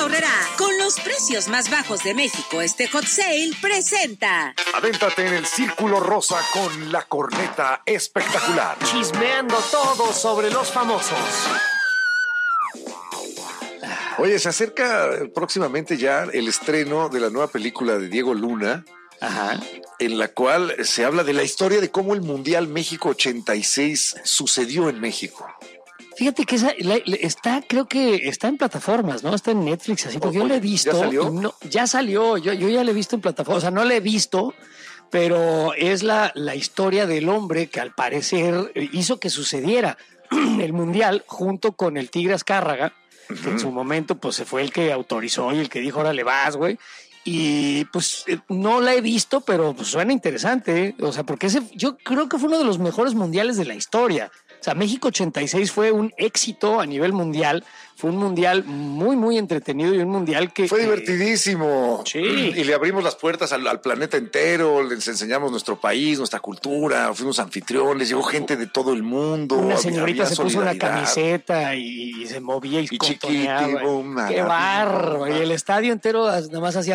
Aurrerá, con los precios más bajos de México, este Hot Sale presenta. Adéntrate en el Círculo Rosa con la corneta espectacular. Chismeando todo sobre los famosos. Oye, se acerca próximamente ya el estreno de la nueva película de Diego Luna. Ajá. En la cual se habla de la historia de cómo el Mundial México 86 sucedió en México. Fíjate que creo que está en plataformas, ¿no? Está en Netflix, así, porque yo la he visto. ¿Ya salió? Ya salió, yo ya la he visto en plataformas, o sea, no la he visto, pero es la historia del hombre que al parecer hizo que sucediera el Mundial junto con el Tigre Azcárraga, que en su momento pues se fue el que autorizó y el que dijo, órale vas, güey. Y pues no la he visto, pero pues suena interesante, ¿eh? O sea, porque yo creo que fue uno de los mejores mundiales de la historia. O sea, México 86 fue un éxito a nivel mundial. Fue un mundial muy, muy entretenido y un mundial que... Fue divertidísimo. Sí. Y le abrimos las puertas al planeta entero, les enseñamos nuestro país, nuestra cultura, fuimos anfitriones, llegó gente de todo el mundo. Una señorita se puso una solidaridad. Camiseta y se movía y contoneaba. Chiquiti, ¡qué barro! Y el estadio entero nada más hacía...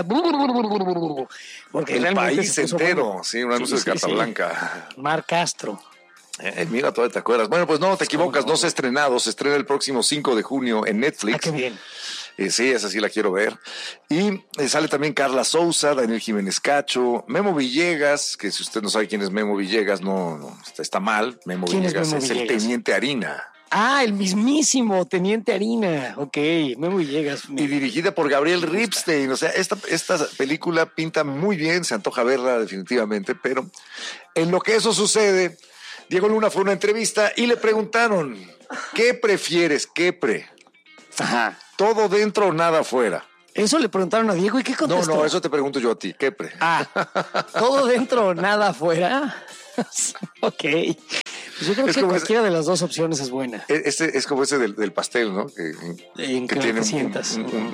Porque el país entero, bueno. sí, un anuncio de carta blanca. Mar Castro. Mira, todavía te acuerdas. Bueno, pues no, te equivocas, no se ha estrenado, se estrena el próximo 5 de junio en Netflix. Ah, qué bien. Sí, esa sí la quiero ver. Y sale también Carla Souza, Daniel Jiménez Cacho, Memo Villegas, que si usted no sabe quién es Memo Villegas, no está mal. Memo Villegas es el Teniente Harina. Ah, el mismísimo Teniente Harina. Ok, Memo Villegas. Y dirigida por Gabriel Ripstein. O sea, esta película pinta muy bien, se antoja verla definitivamente, pero en lo que eso sucede... Diego Luna fue a una entrevista y le preguntaron, ¿qué prefieres, Ajá. ¿Todo dentro o nada afuera? Eso le preguntaron a Diego y ¿qué contestó? No, eso te pregunto yo a ti, ¿todo dentro o nada afuera? Ok. Pues yo creo que cualquiera de las dos opciones es buena. Es como ese del pastel, ¿no? ¿En que qué tiene te sientas?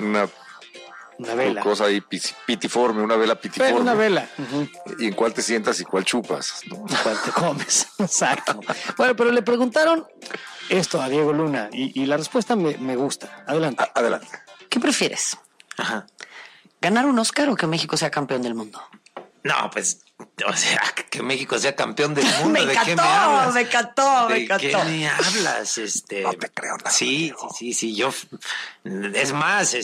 Una vela. Cosa ahí pitiforme, una vela pitiforme. Pero una vela. Y en cuál te sientas y cuál chupas, ¿no? Y cuál te comes. Exacto. Bueno, pero le preguntaron esto a Diego Luna y la respuesta me gusta. Adelante. Adelante. ¿Qué prefieres? Ajá. ¿Ganar un Oscar o que México sea campeón del mundo? No, pues, o sea, que México sea campeón del mundo. Me ¿De qué me hablas? me encantó. ¿De qué me hablas? No te creo nada. Sí, yo, es más,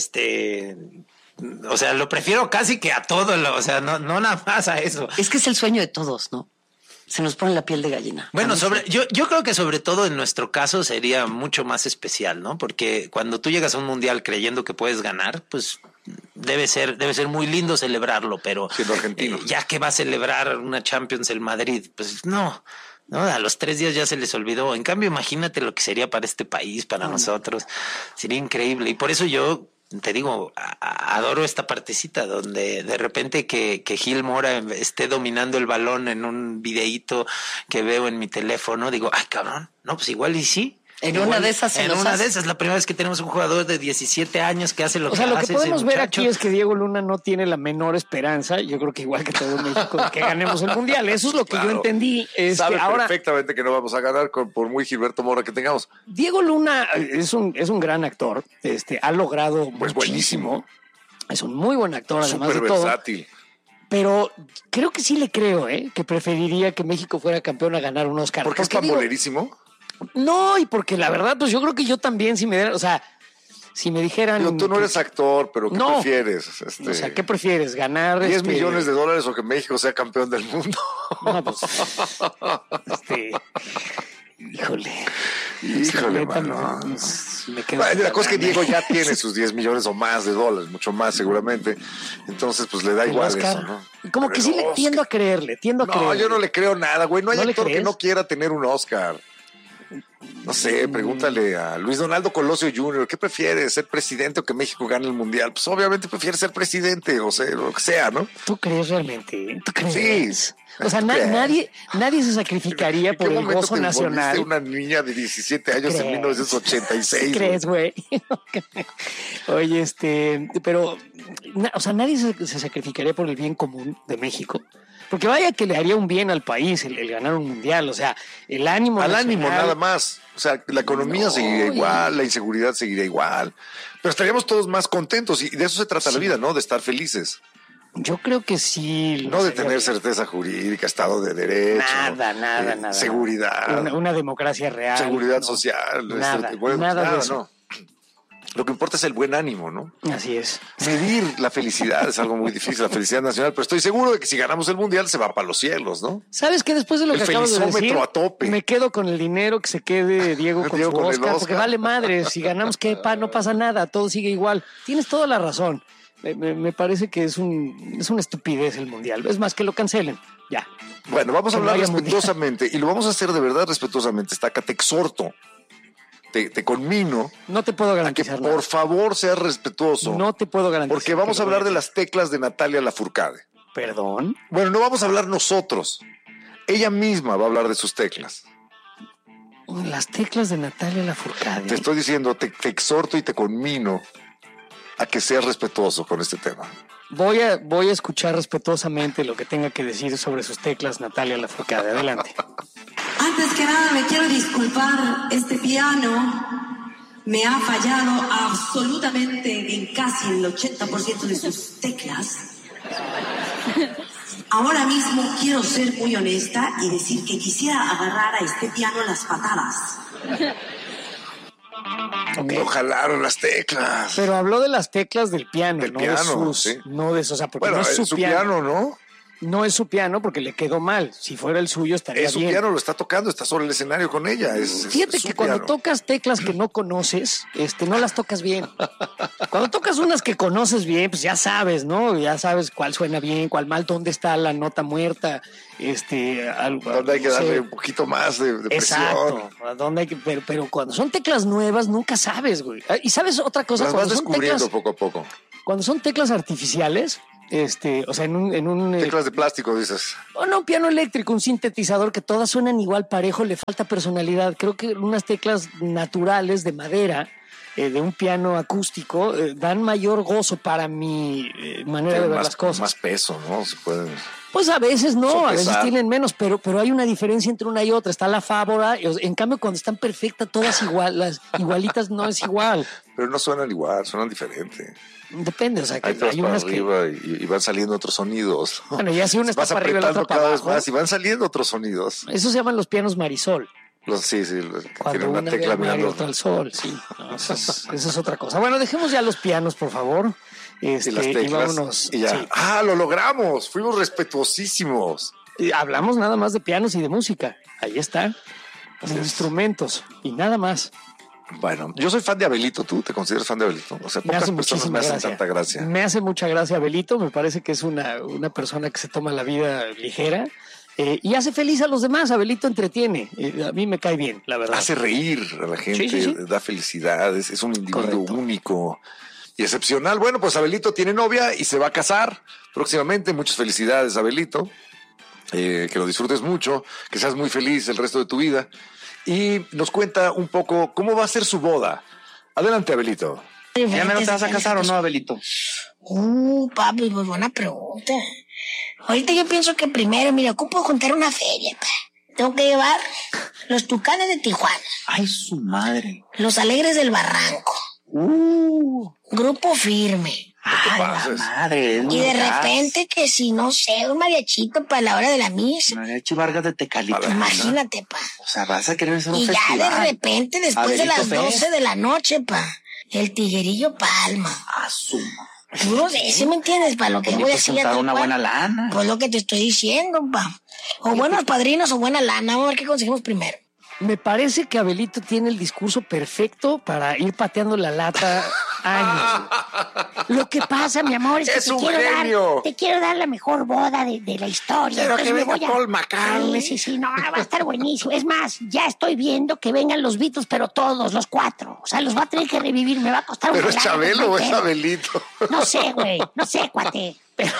o sea, lo prefiero casi que a todo, o sea, no nada más a eso. Es que es el sueño de todos, ¿no? Se nos pone la piel de gallina. Bueno, yo creo que sobre todo en nuestro caso sería mucho más especial, ¿no? Porque cuando tú llegas a un mundial creyendo que puedes ganar, pues debe ser muy lindo celebrarlo, pero siendo argentino, ya que va a celebrar una Champions el Madrid, pues no, a los 3 días ya se les olvidó. En cambio, imagínate lo que sería para este país, para nosotros, sería increíble. Y por eso yo te digo, adoro esta partecita donde de repente que Gil Mora esté dominando el balón en un videíto que veo en mi teléfono, digo, ay cabrón, no, pues igual y sí. Una de esas la primera vez que tenemos un jugador de 17 años que hace lo que hace. O sea, lo que podemos ver muchacho. aquí es que Diego Luna no tiene la menor esperanza, yo creo que igual que todo México, de que ganemos el Mundial. Eso es lo que yo entendí. Sabe perfectamente que no vamos a ganar por muy Gilberto Mora que tengamos. Diego Luna es un gran actor, ha logrado pues buenísimo. Es un muy buen actor, además súper de todo. Versátil. Pero creo que sí le creo, que preferiría que México fuera campeón a ganar un Oscar. ¿Porque es pambolerísimo? No, y porque la verdad, pues yo creo que yo también, si me dijeran... Pero tú no eres actor, pero ¿qué prefieres? O sea, ¿qué prefieres? ¿Ganar $10 millones o que México sea campeón del mundo? No, pues... Híjole, mano. Me quedo la cosa es que Diego ya tiene sus $10 millones o más de dólares, mucho más seguramente. Entonces, pues le da igual Oscar, eso, ¿no? Como pero que sí le tiendo a creerle. No, yo no le creo nada, güey. No hay actor que no quiera tener un Oscar. No sé, pregúntale a Luis Donaldo Colosio Jr., ¿qué prefieres, ser presidente o que México gane el Mundial? Pues obviamente prefiere ser presidente, o sea, lo que sea, ¿no? ¿Tú crees realmente? ¿Tú crees? Sí. O sea, nadie se sacrificaría por el gozo nacional. Una niña de 17 años en 1986. ¿Crees, güey? Oye, pero, o sea, nadie se sacrificaría por el bien común de México. Porque vaya que le haría un bien al país el ganar un mundial, o sea, el ánimo Al nacional. ánimo nada más. O sea, la economía seguiría igual, la inseguridad seguiría igual. Pero estaríamos todos más contentos y de eso se trata la vida, ¿no? De estar felices. Yo creo que sí. No de tener certeza jurídica, Estado de Derecho. Nada. Seguridad. Una democracia real. Seguridad no. social. Nada de eso. No. Lo que importa es el buen ánimo, ¿no? Así es. Medir la felicidad es algo muy difícil, la felicidad nacional, pero estoy seguro de que si ganamos el mundial se va para los cielos, ¿no? ¿Sabes qué? Después de lo El que acabas de decir, felizómetro a tope. me quedo con el dinero, que se quede Diego con Diego su con el Oscar, porque Oscar. vale madre. Si ganamos, no pasa nada, todo sigue igual. Tienes toda la razón. Me parece que es una estupidez el mundial. Es más, que lo cancelen. Ya. Bueno, vamos a Que no hablar haya mundial. respetuosamente y lo vamos a hacer de verdad respetuosamente. Estaca, te exhorto, te conmino No te puedo a que garantizar nada. por favor seas respetuoso. No te puedo garantizar. Porque vamos que a lo voy hablar de hacer. las teclas de Natalia Lafourcade. ¿Perdón? Bueno, no vamos a hablar nosotros. Ella misma va a hablar de sus teclas. Las teclas de Natalia Lafourcade. Te estoy diciendo, te exhorto y te conmino a que seas respetuoso con este tema. Voy a escuchar respetuosamente lo que tenga que decir sobre sus teclas Natalia Lafourcade. Adelante. Antes que nada me quiero disculpar, este piano me ha fallado absolutamente en casi el 80% de sus teclas. Ahora mismo quiero ser muy honesta y decir que quisiera agarrar a este piano las patadas. No jalaron las teclas. Pero habló de las teclas del piano, Del no piano, de sus, sí. no de esos, o sea, porque Bueno, no es es su piano. ¿no? No es su piano porque le quedó mal. Si fuera el suyo estaría Es su bien. piano, lo está tocando, está sobre el escenario con ella. Fíjate es su que cuando piano. tocas teclas que no conoces, no las tocas bien. Cuando tocas unas que conoces bien, pues ya sabes, ¿no? Ya sabes cuál suena bien, cuál mal, dónde está la nota muerta, algo. Donde hay que no sé. darle un poquito más de presión. Exacto. ¿Dónde hay que, pero cuando son teclas nuevas nunca sabes, güey. Y sabes otra cosa, Las vas cuando son descubriendo teclas, poco a poco. cuando son teclas artificiales, o sea, en un Teclas de plástico, dices. o no, un piano eléctrico, un sintetizador que todas suenan igual parejo, le falta personalidad. Creo que unas teclas naturales de madera, de un piano acústico, dan mayor gozo para mi manera de ver las cosas. Más peso, ¿no? Se pueden... Pues a veces no, Sopesar. a veces tienen menos, pero hay una diferencia entre una y otra. Está la fábora, en cambio cuando están perfectas, todas las igualitas no es igual. Pero no suenan igual, suenan diferente. Depende, o sea, que Ahí te vas hay para unas que... arriba y van saliendo otros sonidos. Bueno, ya si una está Vas para arriba y la apretando otra para cada vez abajo. más y van saliendo otros sonidos. Eso se llaman los pianos Marisol. Sí, que Cuando tienen una una tecla ve al mar y mirando. otra al sol, sí. No, eso es otra cosa. Bueno, dejemos ya los pianos, por favor. Y las Y teclas. vámonos. Y ya. Sí. ¡Ah, lo logramos! Fuimos respetuosísimos. Y hablamos nada más de pianos y de música. Ahí está. Así De es. instrumentos y nada más. Bueno, yo soy fan de Abelito. ¿Tú te consideras fan de Abelito? O sea, Me pocas hace personas muchísima me hacen gracia. tanta gracia. Me hace mucha gracia Abelito. Me parece que es una persona que se toma la vida ligera y hace feliz a los demás. Abelito entretiene. A mí me cae bien, la verdad. Hace reír a la gente, Sí. da felicidad, es un individuo Correcto. único y excepcional. Bueno, pues Abelito tiene novia y se va a casar próximamente. Muchas felicidades, Abelito. Que lo disfrutes mucho, que seas muy feliz el resto de tu vida. Y nos cuenta un poco cómo va a ser su boda. Adelante, Abelito. ¿Ya me lo te vas a casar o no, Abelito? Papi, pues buena pregunta. Ahorita yo pienso que primero, mira, ocupo juntar una feria, pa. Tengo que llevar los Tucanes de Tijuana, Ay, su madre. los Alegres del Barranco, Grupo Firme. Ay, la pases. madre. es Y de muy gas. repente que si, no sé, un mariachito para la hora de la misa. Mariachi Vargas de Tecalito. ¿no? Imagínate, pa. O sea, vas a querer hacer un Y ya festival. de repente, después de las Abelito 12 Fest. de la noche, pa, el Tiguerillo Palma. A su madre. Tú no sé, ¿sí me entiendes? Para lo que voy a Necesitas decir. juntar tal una cual. buena lana. Pues lo que te estoy diciendo, pa. O buenos padrinos o buena lana. Vamos a ver qué conseguimos primero. Me parece que Abelito tiene el discurso perfecto para ir pateando la lata años. Lo que pasa, mi amor, es que ¡Es un genio! te quiero dar la mejor boda de la historia. Quiero Entonces que me venga voy a- Paul McCartney. Sí, no, va a estar buenísimo. Es más, ya estoy viendo que vengan los Beatles, pero todos, los 4. O sea, los va a tener que revivir, me va a costar ¿Pero un es lana, Chabelo o es pero- Abelito? No sé, güey, no sé, cuate.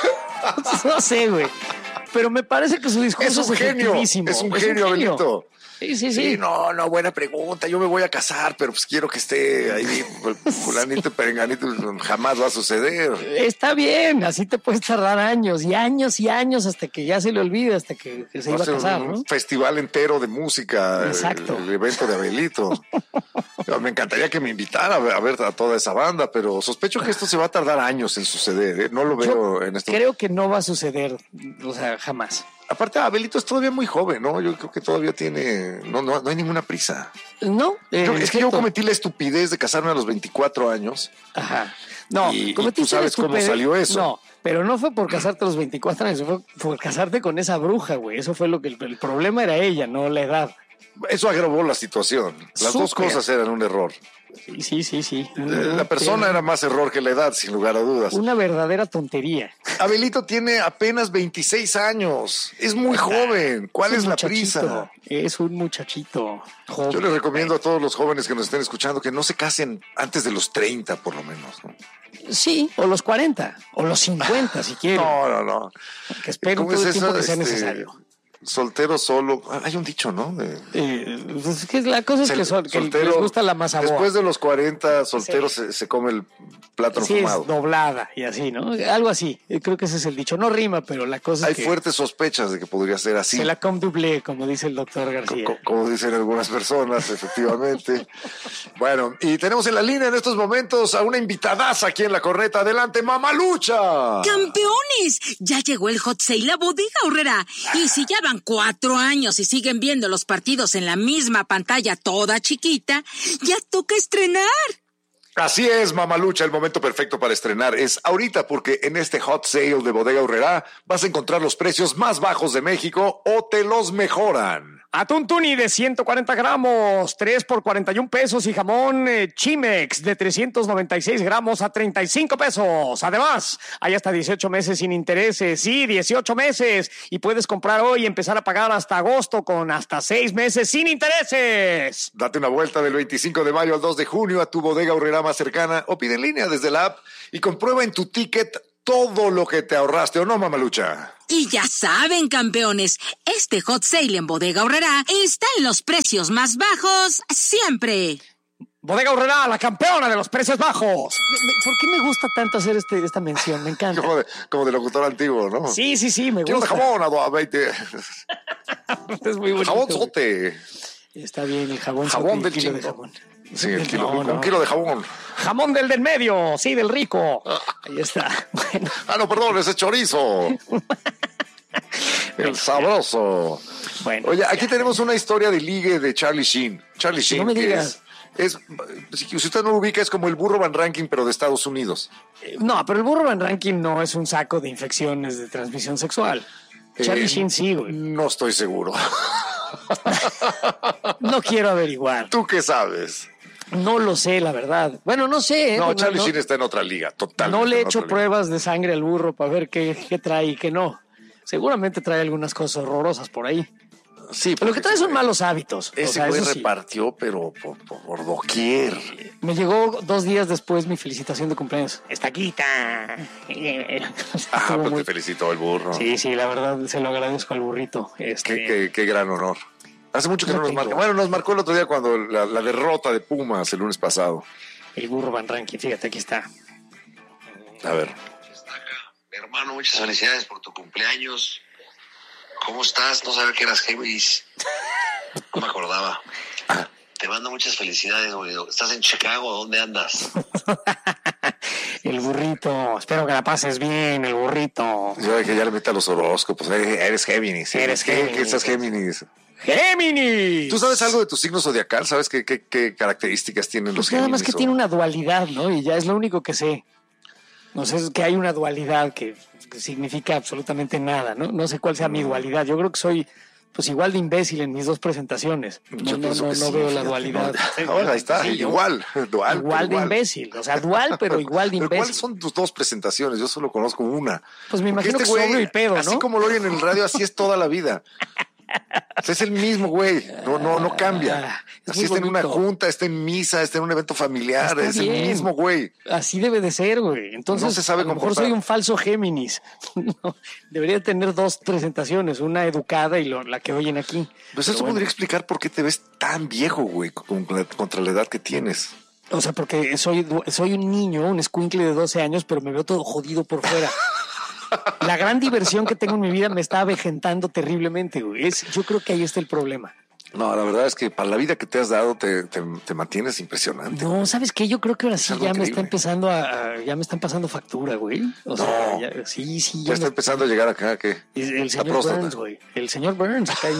No sé, güey. Pero me parece que su discurso Es es, un genio, efectivísimo. es un genio, Abelito. Sí. No, buena pregunta. Yo me voy a casar, pero pues quiero que esté ahí fulanito, perenganito. Jamás va a suceder. Está bien, así te puedes tardar años y años y años hasta que ya se le olvide, hasta que se iba a casar, ¿no? Un festival entero de música. Exacto. El evento de Abelito. Me encantaría que me invitara a ver a toda esa banda, pero sospecho que esto se va a tardar años en suceder, ¿eh? No lo veo en esto. Creo que no va a suceder, o sea, jamás. Aparte, Abelito es todavía muy joven, ¿no? Yo creo que todavía tiene... No hay ninguna prisa. No. Es que yo cometí la estupidez de casarme a los 24 años. Ajá. No, y cometiste tú sabes la cómo estupidez. salió eso. No, pero no fue por casarte a los 24 años, fue por casarte con esa bruja, güey. Eso fue lo que el problema era ella, no la edad. Eso agravó la situación. Las dos cosas eran un error. Sí. La persona era más error que la edad, sin lugar a dudas. Una verdadera tontería. Abelito tiene apenas 26 años. Es muy joven. ¿Cuál es la prisa? Es un muchachito joven. Yo les recomiendo a todos los jóvenes que nos estén escuchando que no se casen antes de los 30, por lo menos, ¿no? Sí, o los 40, o los 50, si quieren. No. Que esperen todo el tiempo que sea necesario. Soltero solo. Hay un dicho, ¿no? Pues que la cosa es que soltero, les gusta la masa boa. Después de los 40, soltero se come el plátano fumado. Es doblada y así, ¿no? Algo así. Creo que ese es el dicho. No rima, pero la cosa es que... Hay fuertes sospechas de que podría ser así. Se la com doublé, como dice el doctor García. Como dicen algunas personas, efectivamente. Bueno, y tenemos en la línea en estos momentos a una invitadaza aquí en La Corneta. Adelante, Mamalucha. ¡Campeones! Ya llegó el Hot Sale, la bodega horrera. Y si ya van 4 años y siguen viendo los partidos en la misma pantalla toda chiquita, ya toca estrenar. Así es, Mamalucha, el momento perfecto para estrenar es ahorita, porque en este Hot Sale de Bodega Horrera vas a encontrar los precios más bajos de México o te los mejoran. Atún tuni de 140 gramos, 3 por 41 pesos y jamón Chimex de 396 gramos a 35 pesos. Además, hay hasta 18 meses sin intereses. Sí, 18 meses. Y puedes comprar hoy y empezar a pagar hasta agosto con hasta 6 meses sin intereses. Date una vuelta del 25 de mayo al 2 de junio a tu Bodega Horrera más cercana o pide en línea desde la app y comprueba en tu ticket todo lo que te ahorraste, ¿o no, Mamalucha? Y ya saben, campeones, este Hot Sale en Bodega Horrera está en los precios más bajos siempre. Bodega Horrera, la campeona de los precios bajos. ¿Por qué me gusta tanto hacer esta mención? Me encanta. Como de locutor antiguo, ¿no? Sí, me Quiero gusta. de jamón a 20. Es muy bonito. Jabón sote. Está bien, el jabón del kilo de chingo. jamón. Sí, el kilo, No. un kilo de jabón. Jamón del medio, sí, del rico. Ahí está. Bueno. No, perdón, ese chorizo. El sabroso. Bueno. Oye, aquí tenemos una historia de ligue de Charlie Sheen. Charlie Sheen, No me que digas. si usted no lo ubica, es como el burro Van Ranking, pero de Estados Unidos. No, pero el burro Van Ranking no es un saco de infecciones de transmisión sexual. Charlie Sheen sí, güey. No estoy seguro. No quiero averiguar. ¿Tú qué sabes? No lo sé, la verdad. Bueno, no sé. No, Charlie Sheen está en otra liga, totalmente. No le he en hecho otra liga. pruebas de sangre al burro para ver qué trae y qué no. Seguramente trae algunas cosas horrorosas por ahí. Sí, Lo que trae son malos hábitos. Ese güey repartió, pero por doquier. Me llegó 2 días después mi felicitación de cumpleaños. Estaquita. Pues te felicitó el burro. Sí, la verdad se lo agradezco al burrito. Qué gran honor. Hace mucho que no nos marca. Bueno, nos marcó el otro día cuando la derrota de Pumas el lunes pasado. El burro Van Ranking, fíjate, aquí está. A ver. Mi hermano, muchas felicidades por tu cumpleaños. ¿Cómo estás? No sabía que eras Géminis. No me acordaba. Te mando muchas felicidades, güey. ¿Estás en Chicago? ¿Dónde andas? El burrito. Espero que la pases bien, el burrito. Yo que ya le meta los horóscopos. Eres Géminis. Eres Géminis. ¿Qué estás Géminis? ¡Géminis! ¿Tú sabes algo de tu signo zodiacal? ¿Sabes qué características tienen los Pues nada Géminis? más que tiene una dualidad, ¿no? Y ya es lo único que sé. No sé, es que hay una dualidad que significa absolutamente nada, ¿no? No sé cuál sea mi dualidad. Yo creo que soy pues igual de imbécil en mis 2 presentaciones. No veo la dualidad. Ahora ahí está, Sí, igual de imbécil. O sea, dual, pero igual de ¿Pero imbécil. cuáles son tus 2 presentaciones? Yo solo conozco una. Pues me imagino Porque que sobrio y pedo, ¿no? Así como lo oyen en el radio, así es toda la vida. Es el mismo güey, no cambia. Es Así muy está en una bonito. junta, está en misa, está en un evento familiar, Está es el bien. mismo güey. Así debe de ser, güey. Entonces, No se sabe a lo mejor comportar. soy un falso Géminis. No, debería tener 2 presentaciones, una educada y la que oyen aquí. Pues Pero eso bueno. podría explicar por qué te ves tan viejo, güey, contra la edad que tienes. O sea, porque soy un niño, un escuincle de 12 años, pero me veo todo jodido por fuera. La gran diversión que tengo en mi vida me está avejentando terriblemente, güey. Yo creo que ahí está el problema. No, la verdad es que para la vida que te has dado te mantienes impresionante. No, ¿sabes qué? Yo creo que ahora sí algo ya me increíble. está empezando ya me están pasando factura, güey. O sea, sí. Ya está empezando a llegar acá, ¿qué? El La señor próstata. Burns, güey. El señor Burns, acá,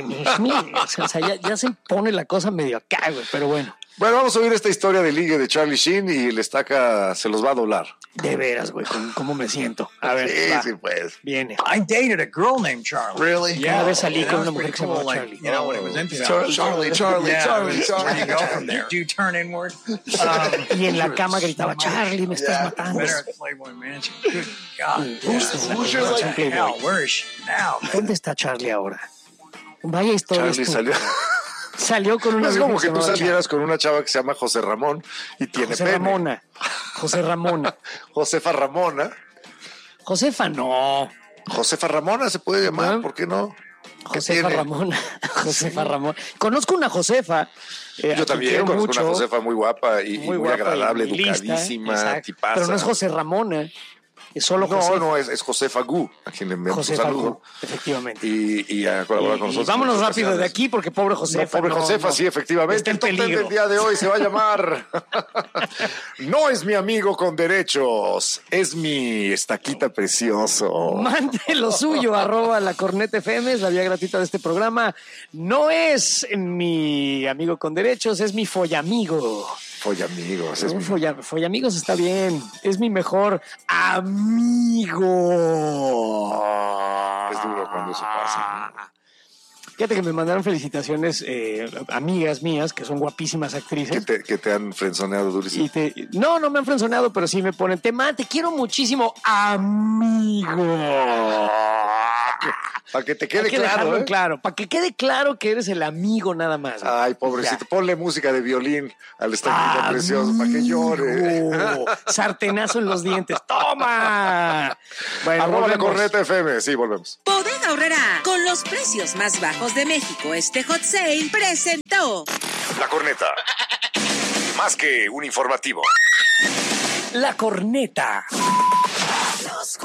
o sea, ya se pone la cosa medio acá, güey, pero bueno. Bueno, vamos a oír esta historia de ligue de Charlie Sheen y el estaca se los va a doblar. De veras, güey, ¿cómo me siento? A ver, va, Sí, pues. viene. I dated a girl named Charlie. Really? Una vez salí that con was una mujer pretty que se llamaba cool, Charlie. You know, when it was empty. Charlie. Yeah, where you go from there. Do you turn inward? Y en la cama gritaba, Charlie, me estás matando. Better at Playboy Mansion. Good God. Who's your Like Playboy? hell. Where is she now? ¿Dónde está Charlie ahora? Vaya historia. Charlie salió. Salió con una Es vieja como que que se tú llamaba salieras con una chava que se llama José Ramón y tiene José pene. Ramona. José Ramona. Josefa Ramona. Josefa no. Josefa Ramona se puede llamar, ¿No? ¿por qué no? ¿Qué Josefa tiene? Ramona. Josefa Ramón. Conozco una Josefa. a Yo quien también quiero conozco mucho, una Josefa muy guapa y muy guapa agradable, y lista, educadísima, exacto. tipaza. Pero no es José Ramona. Es solo Josefa. No, es Josefa Gu, a quien le enviamos un Josefa saludo. Gu, efectivamente. Y a colaborar con Y nosotros. vámonos en muchas rápido de ocasiones. aquí porque pobre Josefa. No, pobre Josefa, sí, efectivamente. Está en El top 10 peligro. del día de hoy se va a llamar No es mi amigo con derechos, es mi estaquita precioso. Mande lo suyo, @La Corneta FM, es la vía gratuita de este programa. No es mi amigo con derechos, es mi follamigo. Follamigos, es mi... Follamigos está bien, es mi mejor amigo. Es duro cuando eso pasa. Fíjate que me mandaron felicitaciones amigas mías, que son guapísimas actrices. Que te han frenzoneado durísimo. No me han frenzoneado, pero sí me ponen, te quiero muchísimo, amigo. Para que te quede Hay que claro, dejarlo ¿eh? claro, para que quede claro que eres el amigo nada más. Ay, pobrecito, ponle música de violín al estaquito precioso para que llore. Sartenazo en los dientes. ¡Toma! Bueno, @La volvemos. Corneta FM, sí, volvemos. Bodega Aurrera, con los precios más bajos de México, este hot sale presentó La Corneta. Más que un informativo. La Corneta. Los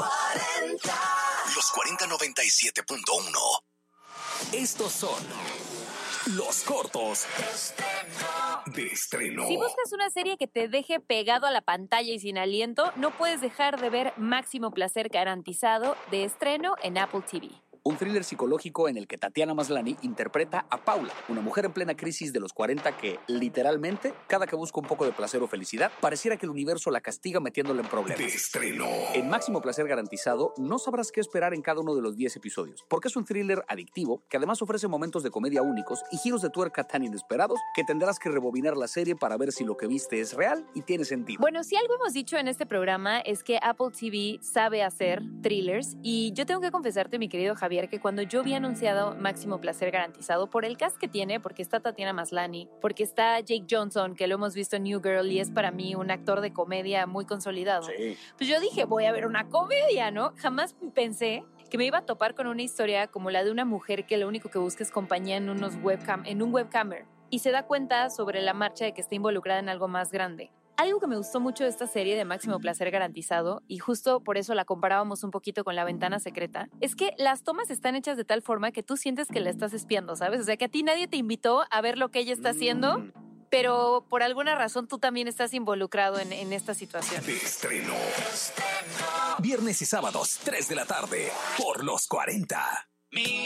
4097.1. Estos son los cortos de estreno. Si buscas una serie que te deje pegado a la pantalla y sin aliento, no puedes dejar de ver Máximo Placer Garantizado, de estreno en Apple TV. Un thriller psicológico en el que Tatiana Maslany interpreta a Paula, una mujer en plena crisis de los 40 que, literalmente, cada que busca un poco de placer o felicidad, pareciera que el universo la castiga metiéndola en problemas. De estreno. En Máximo Placer Garantizado, no sabrás qué esperar en cada uno de los 10 episodios, porque es un thriller adictivo que además ofrece momentos de comedia únicos y giros de tuerca tan inesperados que tendrás que rebobinar la serie para ver si lo que viste es real y tiene sentido. Bueno, si algo hemos dicho en este programa es que Apple TV sabe hacer thrillers, y yo tengo que confesarte, mi querido Javier, que cuando yo vi anunciado Máximo Placer Garantizado, por el cast que tiene, porque está Tatiana Maslany, porque está Jake Johnson, que lo hemos visto en New Girl y es para mí un actor de comedia muy consolidado, pues yo dije, voy a ver una comedia, ¿no? Jamás pensé que me iba a topar con una historia como la de una mujer que lo único que busca es compañía en un webcamer, y se da cuenta sobre la marcha de que está involucrada en algo más grande. Algo que me gustó mucho de esta serie de Máximo Placer Garantizado, y justo por eso la comparábamos un poquito con La Ventana Secreta, es que las tomas están hechas de tal forma que tú sientes que la estás espiando, ¿sabes? O sea, que a ti nadie te invitó a ver lo que ella está haciendo, pero por alguna razón tú también estás involucrado en esta situación. De estreno. Viernes y sábados, 3 de la tarde, por los 40.